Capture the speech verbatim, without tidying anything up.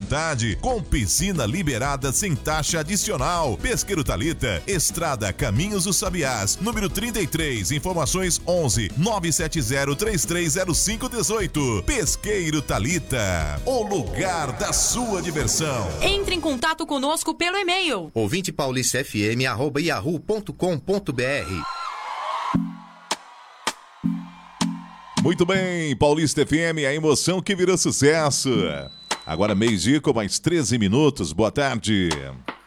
vontade, com piscina liberada sem taxa adicional. Pesqueiro Thalita, Estrada Caminhos dos Sabiás, número trinta e três, informações onze, nove sete zero, três três zero cinco um oito. Pesqueiro Thalita, o lugar da sua diversão. Entre em contato conosco pelo e-mail ouvinte paulista f m arroba yahoo ponto com ponto b r. Muito bem, Paulista F M, a emoção que virou sucesso. Agora meio-dia com mais treze minutos. Boa tarde.